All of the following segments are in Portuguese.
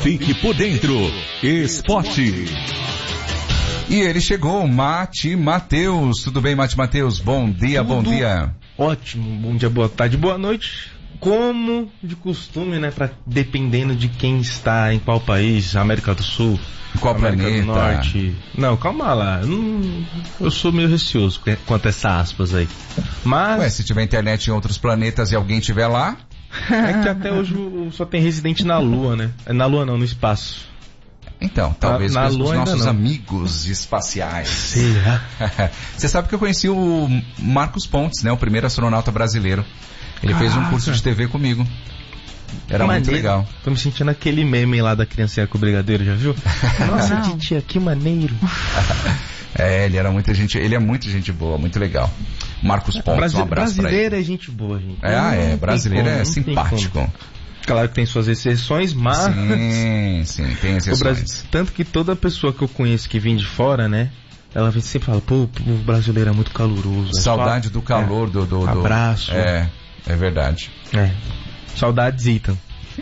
Fique por dentro. Esporte. E ele chegou, Mate Matheus. Tudo bem, Mate Matheus? Bom dia, bom dia. Ótimo, bom dia, boa tarde, boa noite. Como de costume, né? Dependendo de quem está em qual país, América do Sul, qual América planeta? do Norte. Não, calma lá. Eu sou meio receoso quanto a essas aspas aí. Mas. Ué, se tiver internet em outros planetas e alguém estiver lá. É que até hoje só tem residente na Lua, né? Na Lua não, no espaço. Então, talvez na os Lua nossos amigos espaciais. Será? Você sabe que eu conheci o Marcos Pontes, né? O primeiro astronauta brasileiro. Ele fez um curso de TV comigo. Era muito legal. Tô me sentindo aquele meme lá da criancinha com o brigadeiro, já viu? Nossa, titia, que maneiro. Ele é muito gente boa, muito legal. Marcos Pontes, um abraço pra ele. Brasileiro é gente boa, gente. Brasileiro é simpático. Claro que tem suas exceções, mas... Sim, tem exceções. Tanto que toda pessoa que eu conheço que vem de fora, né? Ela sempre fala, pô, o brasileiro é muito caloroso. Saudade do calor, do abraço. É verdade. Saudades, Ethan.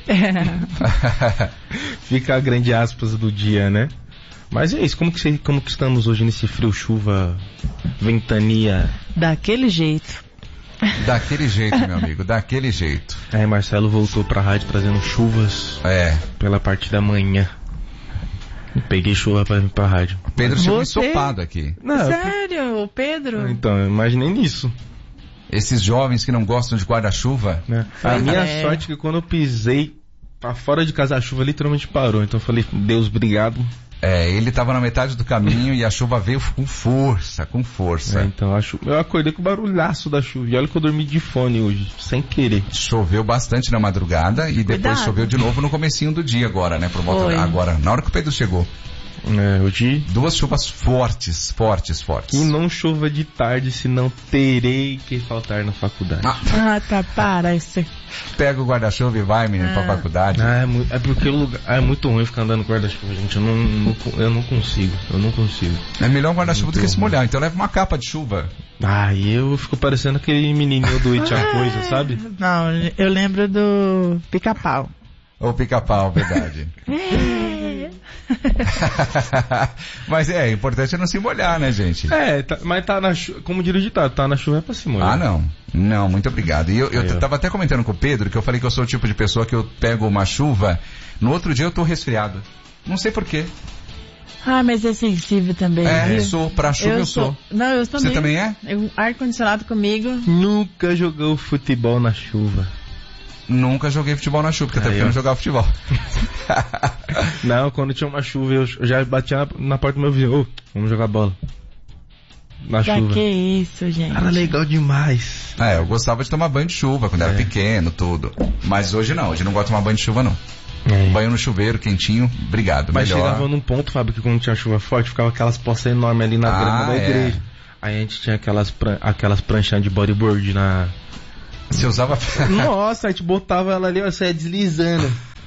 Fica a grande aspas do dia, né? Mas é isso, como que estamos hoje nesse frio, chuva, ventania? Daquele jeito. Daquele jeito, meu amigo, daquele jeito. Marcelo voltou pra rádio trazendo chuvas pela parte da manhã. Peguei chuva pra vir pra rádio. Pedro chegou ensopado aqui. Não, sério, o Pedro? Então, eu imaginei nisso. Esses jovens que não gostam de guarda-chuva. A minha sorte é que quando eu pisei pra fora de casa a chuva literalmente parou. Então eu falei, Deus, obrigado. Ele tava na metade do caminho e a chuva veio com força. Então eu acordei com o barulhaço da chuva. E olha que eu dormi de fone hoje, sem querer. Choveu bastante na madrugada e depois choveu de novo no comecinho do dia agora, né? Agora, na hora que o Pedro chegou. Hoje... 2 chuvas fortes. E não chova de tarde, senão terei que faltar na faculdade. Para. Pega o guarda-chuva e vai, menino, pra faculdade. É porque o lugar é muito ruim ficar andando com guarda-chuva, gente. Eu não consigo. É melhor um guarda-chuva do que se molhar, então leva uma capa de chuva. E eu fico parecendo aquele menininho do It a Coisa, sabe? Não, eu lembro do Pica-Pau. O Pica-Pau, verdade. Mas importante é não se molhar, né, gente? Mas tá na chuva, como diria o ditado, tá na chuva é pra se molhar. Não, muito obrigado. E eu tava até comentando com o Pedro que eu falei que eu sou o tipo de pessoa que eu pego uma chuva, no outro dia eu tô resfriado. Não sei porquê. Mas é sensível também. Sou. Pra chuva eu sou. Não, eu também. Você também é? Ar-condicionado comigo. Nunca jogou futebol na chuva. Nunca joguei futebol na chuva, porque até porque eu não jogava futebol. Não, quando tinha uma chuva, eu já batia na porta do meu vizinho. Vamos jogar bola. Na chuva. Que isso, gente. Era legal demais. Eu gostava de tomar banho de chuva quando era pequeno, tudo. Mas hoje não gosto de tomar banho de chuva, não. Banho no chuveiro, quentinho, obrigado. Mas melhor. Chegava num ponto, Fábio, que quando tinha chuva forte, ficava aquelas poças enormes ali na grama da igreja. Aí a gente tinha aquelas pranchinhas de bodyboard na... Você usava... Nossa, a gente botava ela ali, você ia deslizando.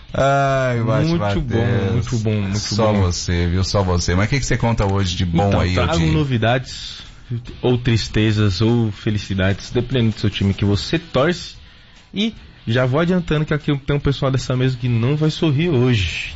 Muito bom. Só você, viu? Só você. Mas o que você conta hoje de bom aí? Trago novidades, ou tristezas, ou felicidades, dependendo do seu time que você torce. E já vou adiantando que aqui tem um pessoal dessa mesa que não vai sorrir hoje.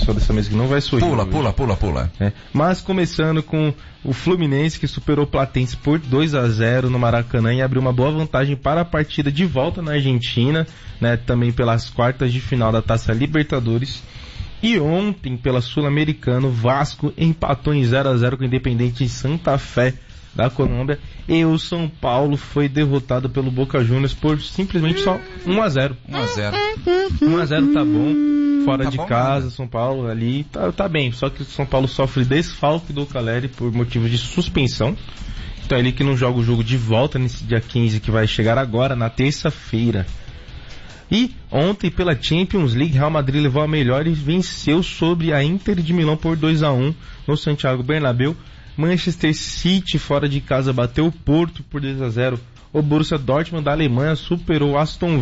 Pula. Mas começando com o Fluminense, que superou o Platense por 2-0 no Maracanã e abriu uma boa vantagem para a partida de volta na Argentina, né, também pelas quartas de final da Taça Libertadores. E ontem, pela Sul-Americana, o Vasco empatou em 0-0 com o Independente em Santa Fé da Colômbia. E o São Paulo foi derrotado pelo Boca Juniors por simplesmente só 1-0. 1-0 tá bom. Fora de casa, São Paulo ali tá bem. Só que o São Paulo sofre desfalque do Caleri por motivo de suspensão. Então é ele que não joga o jogo de volta nesse dia 15, que vai chegar agora, na terça-feira. E ontem, pela Champions League, Real Madrid levou a melhor e venceu sobre a Inter de Milão por 2-1 no Santiago Bernabéu. Manchester City, fora de casa, bateu o Porto por 2-0. O Borussia Dortmund da Alemanha superou o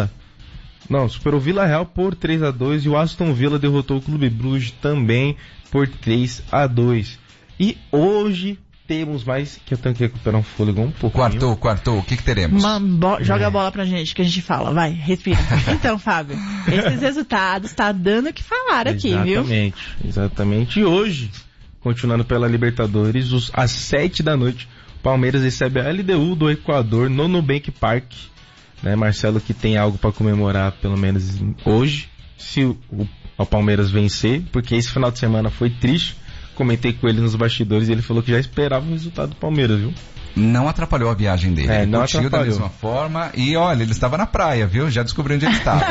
Vila Real por 3-2. E o Aston Villa derrotou o Clube Bruges também por 3-2. E hoje temos mais, que eu tenho que recuperar um fôlego um pouco. Quartou, o que teremos? Joga a bola pra gente, que a gente fala. Vai, respira. Então, Fábio, esses resultados tá dando o que falar aqui, viu? Exatamente. E hoje, continuando pela Libertadores, às 7 da noite, Palmeiras recebe a LDU do Equador no Nubank Park. Né, Marcelo, que tem algo para comemorar, pelo menos hoje, se o Palmeiras vencer, porque esse final de semana foi triste. Comentei com ele nos bastidores e ele falou que já esperava o resultado do Palmeiras, viu? Não atrapalhou a viagem dele. Ele não curtiu atrapalhou. Da mesma forma. E olha, ele estava na praia, viu? Já descobri onde ele estava.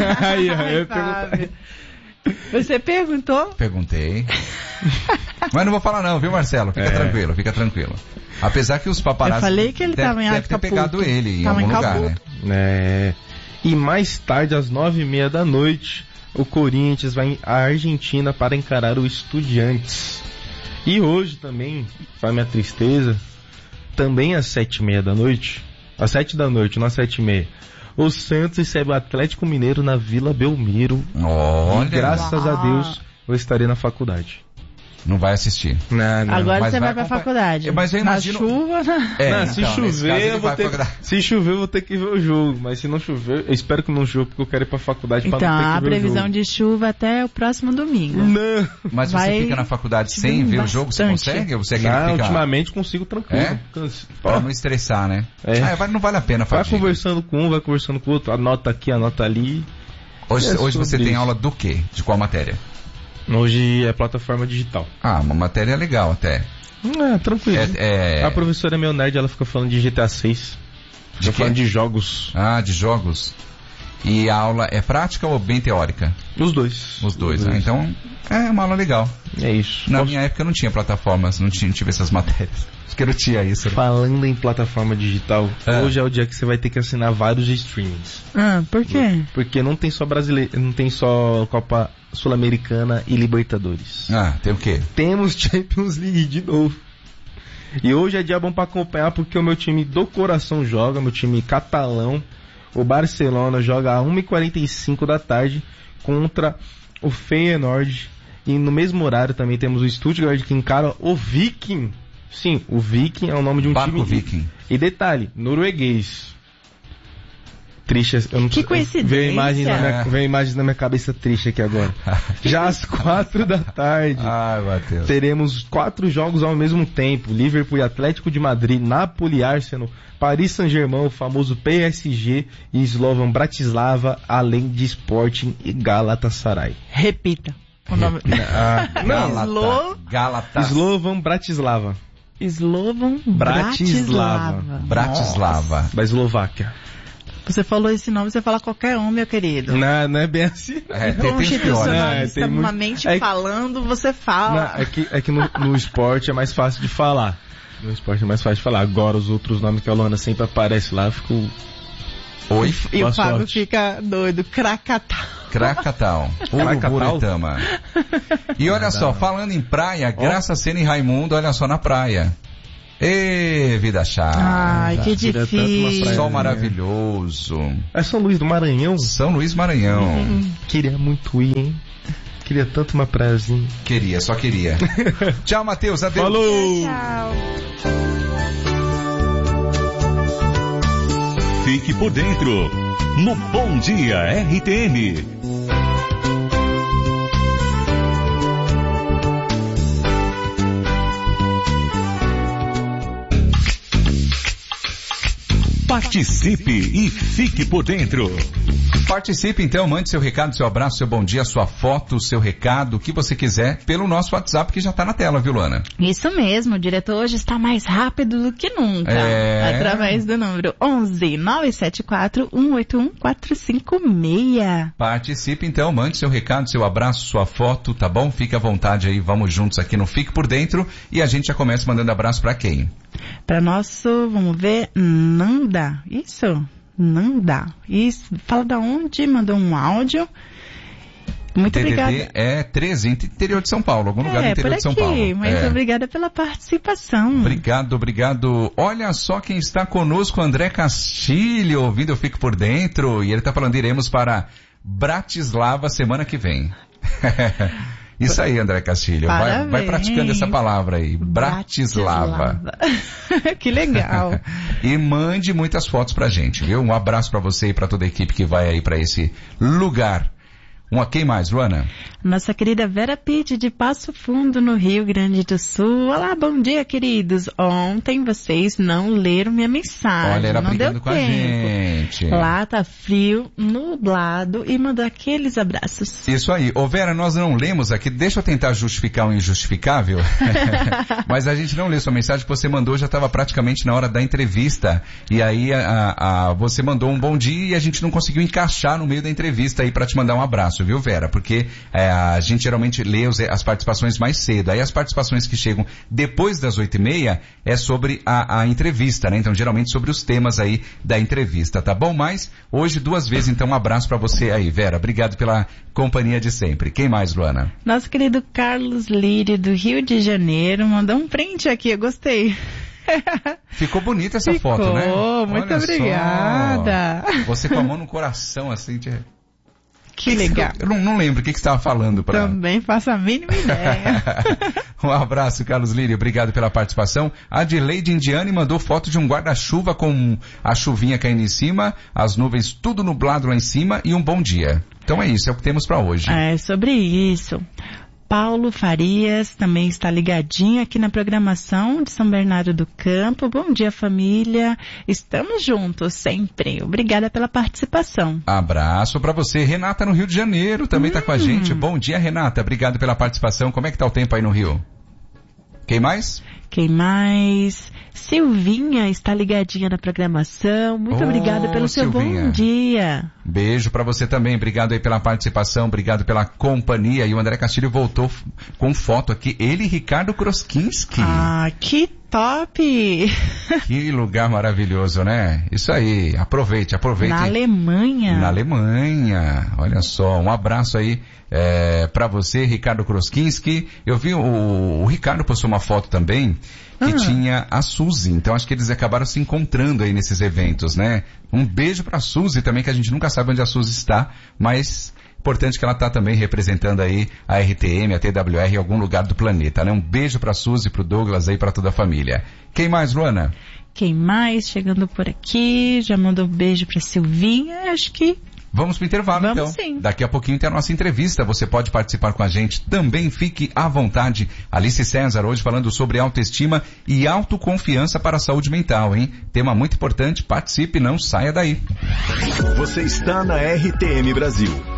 Você perguntou? Perguntei. Mas não vou falar não, viu, Marcelo? Fica tranquilo. Apesar que os paparazzi... Eu falei que ele estava em Acapulco. Deve ter pegado ele em algum lugar, né? E mais tarde, às 9h30 da noite, o Corinthians vai à Argentina para encarar o Estudiantes. E hoje também, para minha tristeza, também às 7h30 da noite, às 7 da noite, não às 7h30, o Santos recebe o Atlético Mineiro na Vila Belmiro. Olha! E graças a Deus eu estarei na faculdade. Não vai assistir. Não. Agora você vai pra faculdade. Mas eu imagino... Na chuva, né? Se chover, eu vou ter que ver o jogo. Mas se não chover, eu espero que não chova, porque eu quero ir pra faculdade então, pra não ter que ver o jogo. Então, a previsão de chuva até o próximo domingo. Não. Mas você fica na faculdade sem ver o jogo? Você consegue? Ou você quer ultimamente consigo tranquilo. Pra não estressar, né? Não vale a pena fazer. Vai conversando com um, vai conversando com o outro, anota aqui, anota ali. Hoje você tem aula do quê? De qual matéria? Hoje é plataforma digital. Uma matéria legal até. Tranquilo. A professora é meio nerd, ela fica falando de GTA 6. Fica falando de jogos. De jogos. E a aula é prática ou bem teórica? Os dois. Então, é uma aula legal. É isso. Na minha época não tinha plataformas, não tive essas matérias. Acho que não tinha isso. Né? Falando em plataforma digital, hoje é o dia que você vai ter que assinar vários streamings. Por quê? Porque não tem só brasileiro, não tem só Copa Sul-Americana e Libertadores. Tem o quê? Temos Champions League de novo. E hoje é dia bom pra acompanhar, porque o meu time do coração joga, meu time catalão, o Barcelona, joga às 1h45 da tarde contra o Feyenoord. E no mesmo horário também temos o Stuttgart, que encara o Viking. Sim, o Viking é o nome de um Barco time. Viking. E detalhe, norueguês. Triste, eu não que coincidência. Veio imagens na minha cabeça triste aqui agora. Já às 4 da tarde, Mateus, teremos 4 jogos ao mesmo tempo: Liverpool e Atlético de Madrid, Napoli e Arsenal, Paris Saint-Germain, o famoso PSG e Slovan Bratislava, além de Sporting e Galatasaray. Repita o nome. Slovan Bratislava. Slovan Bratislava. Da Eslováquia. Você falou esse nome, você fala qualquer um, meu querido. Não é bem assim. Institucionalmente falando, você fala. É que no esporte é mais fácil de falar. Agora os outros nomes que a Luana sempre aparece lá, eu fico... Oi? E o Fábio fica doido. Krakatau. Uruburetama. E olha só, falando em praia, Graça Sena e Raimundo, olha só, na praia. Vida chata. Ai, que difícil. Sol maravilhoso. É São Luís do Maranhão? São Luís Maranhão. Queria muito ir, hein? Queria tanto uma praiazinha. Só queria. Tchau, Matheus. Adeus. Falou. Tchau. Fique por dentro no Bom Dia RTM. Participe e fique por dentro. Participe então, mande seu recado, seu abraço, seu bom dia, sua foto, seu recado, o que você quiser, pelo nosso WhatsApp que já está na tela, viu, Luana? Isso mesmo, o diretor hoje está mais rápido do que nunca. Através do número 11-974-181-456. Participe então, mande seu recado, seu abraço, sua foto, tá bom? Fique à vontade aí, vamos juntos aqui no Fique por Dentro e a gente já começa mandando abraço para quem? Para nosso, vamos ver, Nanda, isso? Nanda. Isso. Fala da onde? Mandou um áudio. Muito obrigada. É 13, interior de São Paulo, algum lugar do interior de São Paulo. Mas obrigada pela participação. Obrigado. Olha só quem está conosco, André Castilho, ouvindo Eu Fico por Dentro. E ele está falando, iremos para Bratislava semana que vem. Isso aí, André Castilho. Vai praticando essa palavra aí. Bratislava. Que legal. E mande muitas fotos pra gente, viu? Um abraço pra você e pra toda a equipe que vai aí pra esse lugar. Quem mais, Luana? Nossa querida Vera Pitt, de Passo Fundo, no Rio Grande do Sul. Olá, bom dia, queridos. Ontem vocês não leram minha mensagem. Olha, ela não brigando deu com tempo. a gente. Lá tá frio, nublado e mandou aqueles abraços. Isso aí. Ô Vera, nós não lemos aqui. Deixa eu tentar justificar o injustificável. Mas a gente não leu sua mensagem que você mandou, já estava praticamente na hora da entrevista. E aí você mandou um bom dia e a gente não conseguiu encaixar no meio da entrevista aí para te mandar um abraço, viu, Vera? Porque a gente geralmente lê as participações mais cedo. Aí as participações que chegam depois das 8h30 é sobre a entrevista, né? Então, geralmente sobre os temas aí da entrevista, tá bom? Mas hoje 2 vezes, então, um abraço pra você aí, Vera. Obrigado pela companhia de sempre. Quem mais, Luana? Nosso querido Carlos Lírio, do Rio de Janeiro, mandou um print aqui, eu gostei. Ficou bonita essa foto, né? Muito obrigada. Só. Você com a mão no coração, assim, Que legal. Eu não lembro o que você estava falando. Também faço a mínima ideia. Um abraço, Carlos Lírio. Obrigado pela participação. A Adileide Indiane mandou foto de um guarda-chuva com a chuvinha caindo em cima, as nuvens tudo nublado lá em cima e um bom dia. Então é isso, é o que temos para hoje. É sobre isso. Paulo Farias também está ligadinho aqui na programação de São Bernardo do Campo. Bom dia, família. Estamos juntos sempre. Obrigada pela participação. Abraço para você. Renata no Rio de Janeiro também está com a gente. Bom dia, Renata. Obrigado pela participação. Como é que tá o tempo aí no Rio? Quem mais? Silvinha está ligadinha na programação. Muito obrigada pelo seu bom dia. Beijo pra você também. Obrigado aí pela participação. Obrigado pela companhia. E o André Castilho voltou com foto aqui. Ele e Ricardo Kroskinski. Ah, que top! Que lugar maravilhoso, né? Isso aí. Aproveite. Na Alemanha. Olha só. Um abraço aí pra você, Ricardo Kroskinski. Eu vi o Ricardo postou uma foto também que tinha a Suzy. Então acho que eles acabaram se encontrando aí nesses eventos, né? Um beijo pra Suzy também, que a gente nunca sabe onde a Suzy está, mas importante que ela tá também representando aí a RTM, a TWR em algum lugar do planeta, né? Um beijo pra Suzy, pro Douglas aí, pra toda a família. Quem mais, Luana? Quem mais? Chegando por aqui, já mandou um beijo pra Silvinha, acho que... Vamos pro intervalo, então. Sim. Daqui a pouquinho tem a nossa entrevista. Você pode participar com a gente. Também fique à vontade. Alice César hoje falando sobre autoestima e autoconfiança para a saúde mental, hein? Tema muito importante. Participe, não saia daí. Você está na RTM Brasil.